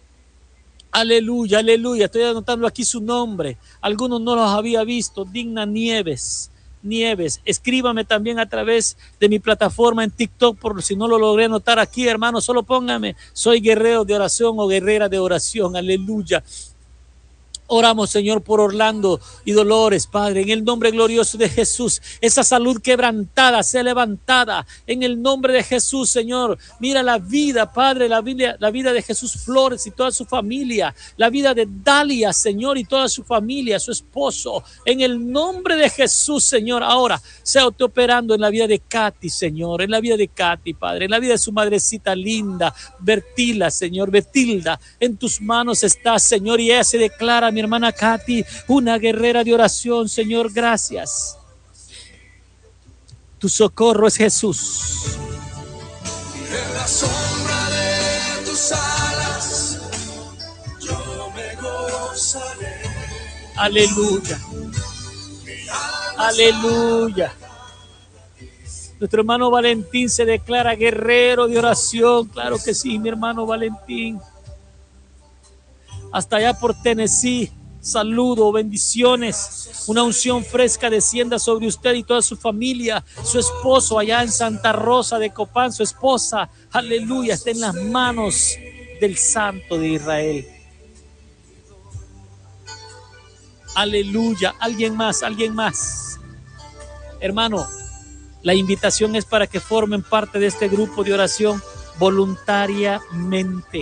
Aleluya, aleluya. Estoy anotando aquí su nombre. Algunos no los había visto. Digna Nieves. Nieves. Escríbame también a través de mi plataforma en TikTok, por si no lo logré anotar aquí, hermano. Solo póngame, soy guerrero de oración o guerrera de oración. Aleluya. Oramos, Señor, por Orlando y Dolores, Padre, en el nombre glorioso de Jesús. Esa salud quebrantada sea levantada en el nombre de Jesús, Señor. Mira la vida, Padre, la vida, la vida de Jesús Flores y toda su familia, la vida de Dalia, Señor, y toda su familia, su esposo, en el nombre de Jesús, Señor. Ahora sea usted operando en la vida de Katy, Señor, en la vida de Katy, Padre, en la vida de su madrecita linda, Bertila, Señor, Betilda, en tus manos está, Señor, y ella se declara, mi hermana Katy, una guerrera de oración, Señor, gracias. Tu socorro es Jesús. En la sombra de tus alas, yo me gozaré. Aleluya. Aleluya. Nuestro hermano Valentín se declara guerrero de oración. Claro que sí, mi hermano Valentín. Hasta allá por Tennessee, saludo, bendiciones, una unción fresca descienda sobre usted y toda su familia, su esposo allá en Santa Rosa de Copán, su esposa, aleluya, está en las manos del Santo de Israel. Aleluya, alguien más, alguien más. Hermano, la invitación es para que formen parte de este grupo de oración voluntariamente.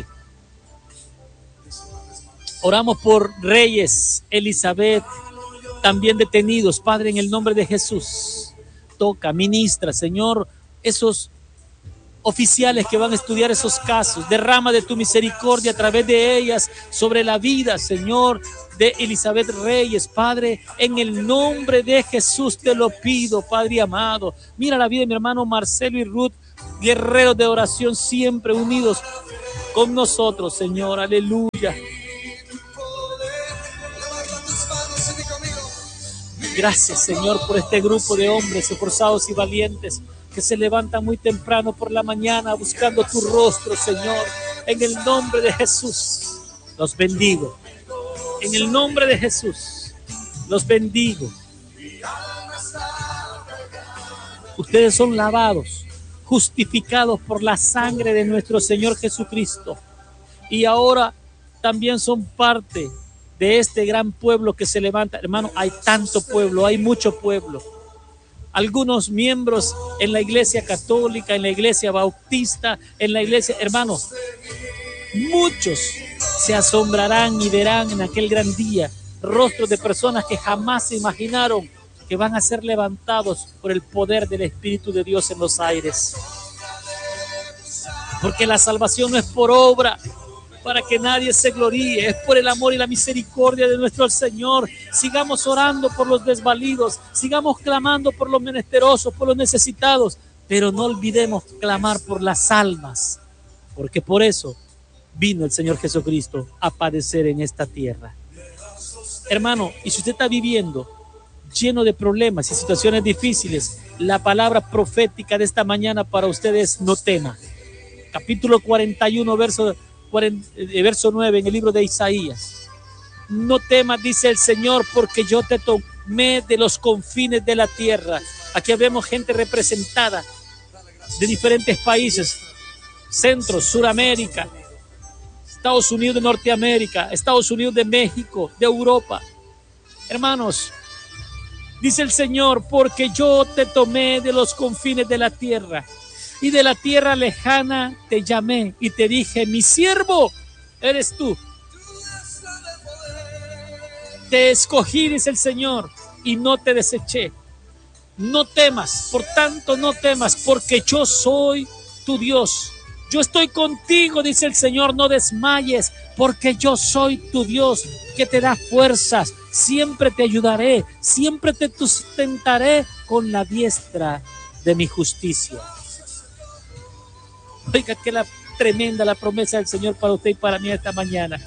Oramos por Reyes, Elizabeth, también detenidos, Padre, en el nombre de Jesús. Toca, ministra, Señor, esos oficiales que van a estudiar esos casos. Derrama de tu misericordia a través de ellas sobre la vida, Señor, de Elizabeth Reyes, Padre, en el nombre de Jesús te lo pido, Padre amado. Mira la vida de mi hermano Marcelo y Ruth, guerreros de oración siempre unidos con nosotros, Señor, aleluya. Gracias, Señor, por este grupo de hombres esforzados y valientes que se levantan muy temprano por la mañana buscando tu rostro, Señor. En el nombre de Jesús, los bendigo. En el nombre de Jesús, los bendigo. Ustedes son lavados, justificados por la sangre de nuestro Señor Jesucristo. Y ahora también son parte de este gran pueblo que se levanta. Hermano, hay tanto pueblo, hay mucho pueblo. Algunos miembros en la iglesia católica, en la iglesia bautista, en la iglesia, hermanos, muchos se asombrarán y verán en aquel gran día rostros de personas que jamás se imaginaron que van a ser levantados por el poder del Espíritu de Dios en los aires. Porque la salvación no es por obra, para que nadie se gloríe, es por el amor y la misericordia de nuestro Señor. Sigamos orando por los desvalidos, sigamos clamando por los menesterosos, por los necesitados, pero no olvidemos clamar por las almas, porque por eso vino el Señor Jesucristo a padecer en esta tierra. Hermano, y si usted está viviendo lleno de problemas y situaciones difíciles, la palabra profética de esta mañana para ustedes: no tema. Capítulo cuarenta y uno, verso, cuarenta, verso nueve en el libro de Isaías. No temas, dice el Señor, porque yo te tomé de los confines de la tierra. Aquí vemos gente representada de diferentes países: Centro, Suramérica, Estados Unidos de Norteamérica, Estados Unidos de México, de Europa. Hermanos, dice el Señor, porque yo te tomé de los confines de la tierra y de la tierra lejana te llamé y te dije: mi siervo eres tú. Te escogí, dice el Señor, y no te deseché. No temas, por tanto no temas, porque yo soy tu Dios. Yo estoy contigo, dice el Señor, no desmayes, porque yo soy tu Dios, que te da fuerzas. Siempre te ayudaré, siempre te sustentaré con la diestra de mi justicia. Oiga, que la tremenda la promesa del Señor para usted y para mí esta mañana.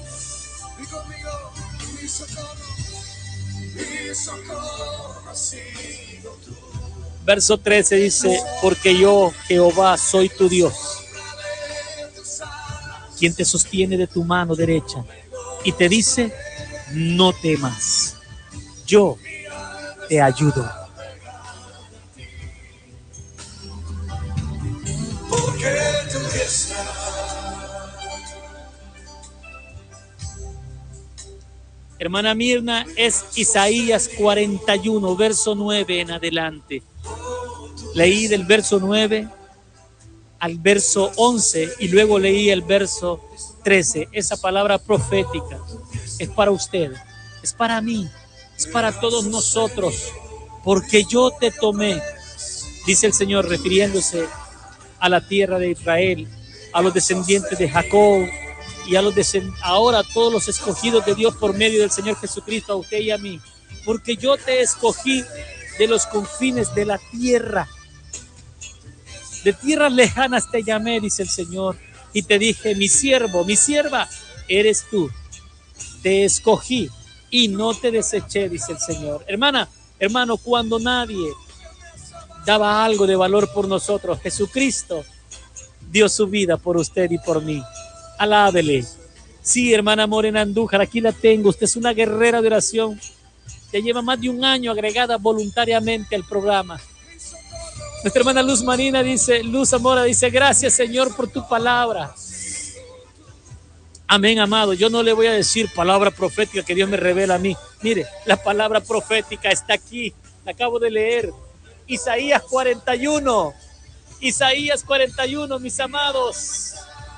Verso trece dice: porque yo, Jehová, soy tu Dios, quien te sostiene de tu mano derecha y te dice: no temas, yo te ayudo. Hermana Mirna, es Isaías cuarenta y uno, verso nueve en adelante. Leí del verso nueve al verso once y luego leí el verso trece. Esa palabra profética es para usted, es para mí, es para todos nosotros, porque yo te tomé, dice el Señor, refiriéndose a la tierra de Israel, a los descendientes de Jacob y a los descend- ahora a todos los escogidos de Dios por medio del Señor Jesucristo, a usted y a mí, porque yo te escogí de los confines de la tierra, de tierras lejanas te llamé, dice el Señor, y te dije: mi siervo, mi sierva eres tú. Te escogí y no te deseché, dice el Señor. Hermana, hermano, cuando nadie daba algo de valor por nosotros, Jesucristo dio su vida por usted y por mí. Alábele. Sí, hermana Morena Andújar, aquí la tengo. Usted es una guerrera de oración. Ya lleva más de un año agregada voluntariamente al programa. Nuestra hermana Luz Marina dice, Luz Zamora dice: gracias, Señor, por tu palabra. Amén, amado. Yo no le voy a decir palabra profética que Dios me revela a mí. Mire, la palabra profética está aquí. La acabo de leer. Isaías cuarenta y uno. Isaías cuarenta y uno, mis amados.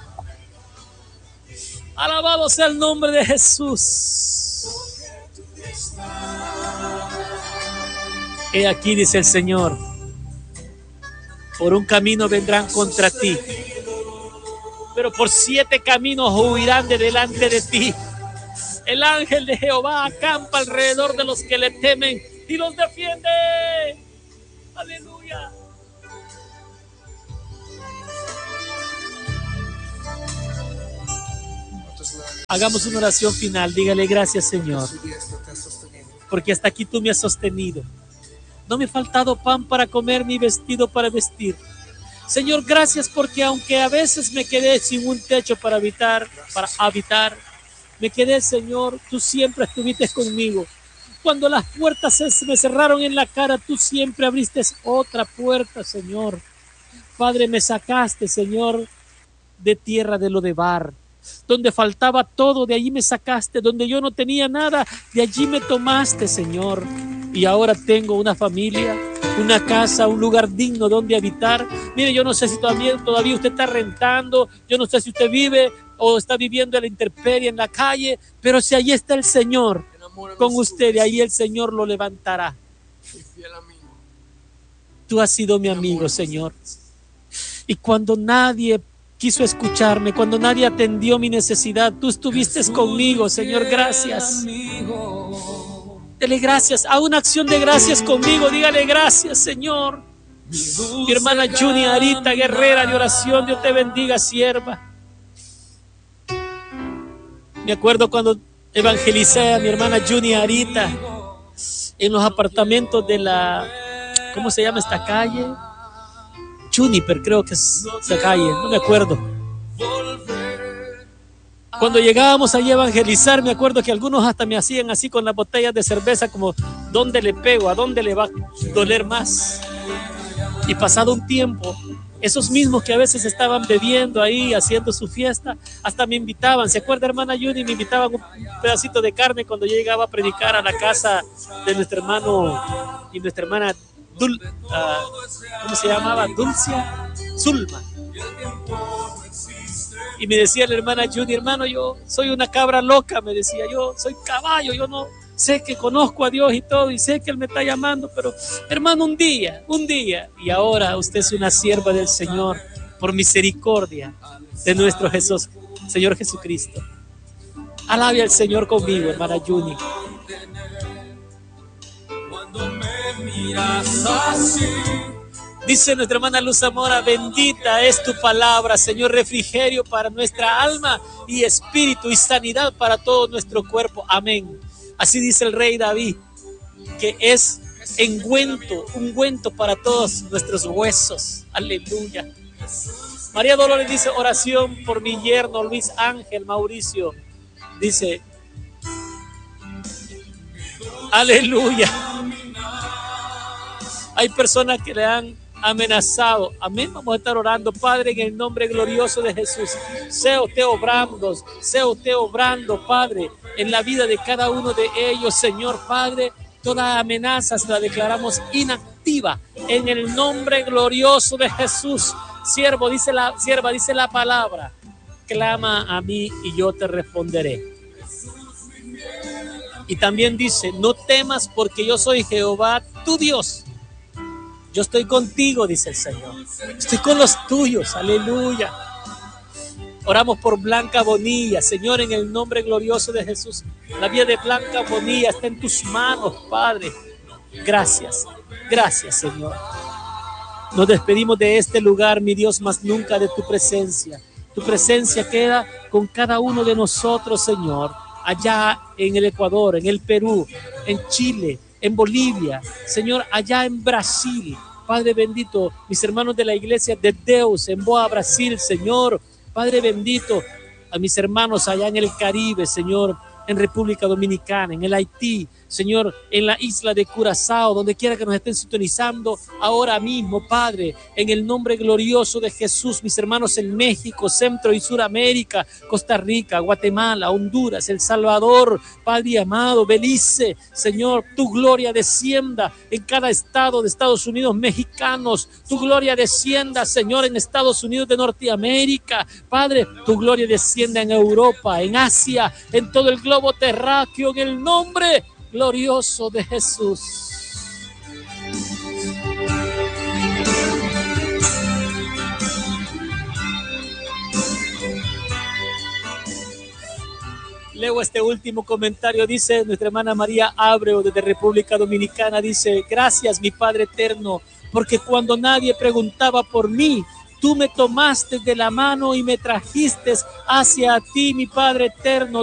Alabado sea el nombre de Jesús. He aquí, dice el Señor: por un camino vendrán contra ti, pero por siete caminos huirán de delante de ti. El ángel de Jehová acampa alrededor de los que le temen y los defiende. Aleluya. Hagamos una oración final. Dígale: gracias, Señor, porque hasta aquí tú me has sostenido. No me ha faltado pan para comer ni vestido para vestir. Señor, gracias porque aunque a veces me quedé sin un techo para habitar, para habitar, me quedé, Señor, tú siempre estuviste conmigo. Cuando las puertas se me cerraron en la cara, tú siempre abriste otra puerta, Señor. Padre, me sacaste, Señor, de tierra de Lodebar, donde faltaba todo, de allí me sacaste, donde yo no tenía nada, de allí me tomaste, Señor. Y ahora tengo una familia, una casa, un lugar digno donde habitar. Mire, yo no sé si todavía, todavía usted está rentando, yo no sé si usted vive o está viviendo en la intemperie, en la calle, pero si ahí está el Señor con usted, de ahí el Señor lo levantará. Tú has sido mi amigo, Señor. Y cuando nadie quiso escucharme, cuando nadie atendió mi necesidad, tú estuviste conmigo, Señor, gracias. Dele gracias, a una acción de gracias conmigo, dígale gracias, Señor. Mi hermana Juni Arita, guerrera de oración, Dios te bendiga, sierva. Me acuerdo cuando evangelicé a mi hermana Juni Arita en los apartamentos de la, ¿cómo se llama esta calle? Juniper, creo que es esa calle, no me acuerdo. Cuando llegábamos allí a evangelizar, me acuerdo que algunos hasta me hacían así con las botellas de cerveza, como, ¿dónde le pego? ¿A dónde le va a doler más? Y pasado un tiempo, esos mismos que a veces estaban bebiendo ahí, haciendo su fiesta, hasta me invitaban. ¿Se acuerda, hermana Yuni? Me invitaban un pedacito de carne cuando yo llegaba a predicar a la casa de nuestro hermano y nuestra hermana Dul, uh, ¿cómo se llamaba? Dulcia Zulma. Y me decía la hermana Judy, hermano, yo soy una cabra loca, me decía, yo soy caballo, yo no sé que conozco a Dios y todo, y sé que Él me está llamando, pero hermano, un día, un día, y ahora usted es una sierva del Señor, por misericordia de nuestro Jesús, Señor Jesucristo. Alabe al Señor conmigo, hermana Judy. Cuando me miras así, dice nuestra hermana Luz Zamora, bendita es tu palabra, Señor, refrigerio para nuestra alma y espíritu y sanidad para todo nuestro cuerpo. Amén. Así dice el rey David, que es ungüento, ungüento para todos nuestros huesos. Aleluya. María Dolores dice, oración por mi yerno Luis Ángel Mauricio. Dice, aleluya. Hay personas que le han amenazado. Amén. Vamos a estar orando, Padre, en el nombre glorioso de Jesús. Sea usted obrando, sea usted obrando, Padre, en la vida de cada uno de ellos, Señor, Padre. Toda amenaza se la declaramos inactiva en el nombre glorioso de Jesús. Siervo, dice la sierva, dice la palabra, clama a mí y yo te responderé. Y también dice, no temas porque yo soy Jehová, tu Dios. Yo estoy contigo, dice el Señor. Estoy con los tuyos, aleluya. Oramos por Blanca Bonilla, Señor, en el nombre glorioso de Jesús. La vida de Blanca Bonilla está en tus manos, Padre. Gracias, gracias, Señor. Nos despedimos de este lugar, mi Dios, más nunca de tu presencia. Tu presencia queda con cada uno de nosotros, Señor. Allá en el Ecuador, en el Perú, en Chile, en Bolivia, Señor, allá en Brasil, Padre bendito, mis hermanos de la iglesia de Deus en Boa, Brasil, Señor, Padre bendito, a mis hermanos allá en el Caribe, Señor, en República Dominicana, en el Haití, Señor, en la isla de Curazao, donde quiera que nos estén sintonizando ahora mismo, Padre, en el nombre glorioso de Jesús, mis hermanos en México, Centro y Suramérica, Costa Rica, Guatemala, Honduras, El Salvador, Padre amado, Belice, Señor, tu gloria descienda en cada estado de Estados Unidos mexicanos, tu gloria descienda, Señor, en Estados Unidos de Norteamérica, Padre, tu gloria descienda en Europa, en Asia, en todo el globo terráqueo, en el nombre glorioso de Jesús. Leo este último comentario, dice nuestra hermana María Abreu desde República Dominicana, dice, gracias mi Padre eterno, porque cuando nadie preguntaba por mí, tú me tomaste de la mano y me trajiste hacia ti, mi Padre eterno.